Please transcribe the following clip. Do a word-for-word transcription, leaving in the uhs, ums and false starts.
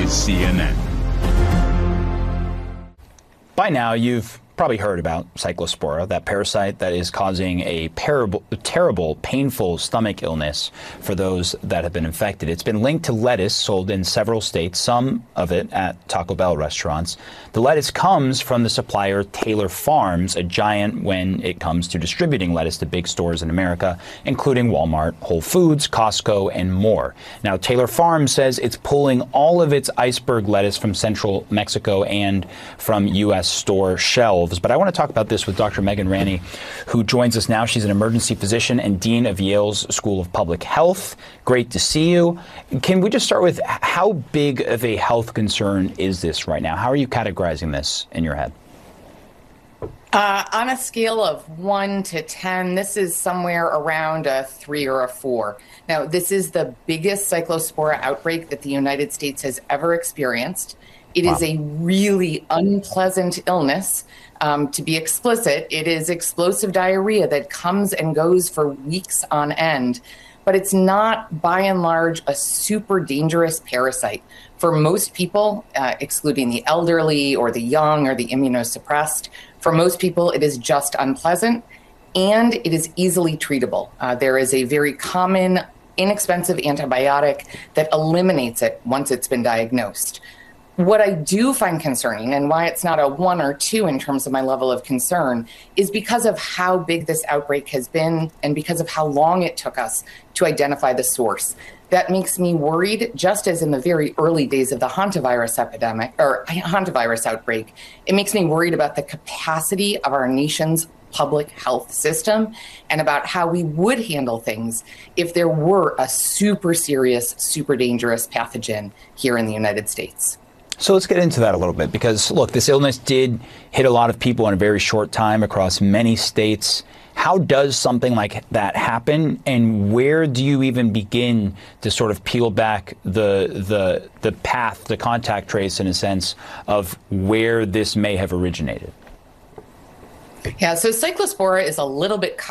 is C N N. By now, you've probably heard about Cyclospora, that parasite that is causing a terrible, terrible, painful stomach illness for those that have been infected. It's been linked to lettuce sold in several states, some of it at Taco Bell restaurants. The lettuce comes from the supplier Taylor Farms, a giant when it comes to distributing lettuce to big stores in America, including Walmart, Whole Foods, Costco, and more. Now, Taylor Farms says it's pulling all of its iceberg lettuce from central Mexico and from U S store shelves. But I want to talk about this with Doctor Megan Ranney, who joins us now. She's an emergency physician and dean of Yale's School of Public Health. Great to see you. Can we just start with how big of a health concern is this right now? How are you categorizing this in your head? Uh, on a scale of one to ten, this is somewhere around a three or a four. Now, this is the biggest Cyclospora outbreak that the United States has ever experienced. It wow. is a really unpleasant illness. Um, to be explicit, it is explosive diarrhea that comes and goes for weeks on end. But it's not, by and large, a super dangerous parasite. For most people, uh, excluding the elderly or the young or the immunosuppressed, for most people, it is just unpleasant and it is easily treatable. Uh, there is a very common, inexpensive antibiotic that eliminates it once it's been diagnosed. What I do find concerning, and why it's not a one or two in terms of my level of concern, is because of how big this outbreak has been and because of how long it took us to identify the source. That makes me worried, just as in the very early days of the hantavirus epidemic, or hantavirus outbreak, it makes me worried about the capacity of our nation's public health system and about how we would handle things if there were a super serious, super dangerous pathogen here in the United States. So let's get into that a little bit, because, look, this illness did hit a lot of people in a very short time across many states. How does something like that happen, and where do you even begin to sort of peel back the the the path, the contact trace, in a sense, of where this may have originated? Yeah, so Cyclospora is a little bit